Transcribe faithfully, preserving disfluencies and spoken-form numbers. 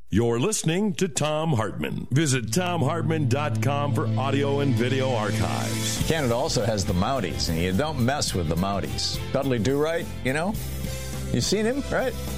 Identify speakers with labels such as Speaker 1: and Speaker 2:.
Speaker 1: You're listening to Thom Hartmann. Visit Thom Hartmann dot com for audio and video archives.
Speaker 2: Canada also has the Mounties, and you don't mess with the Mounties. Dudley Do-Right, you know? You seen him, right?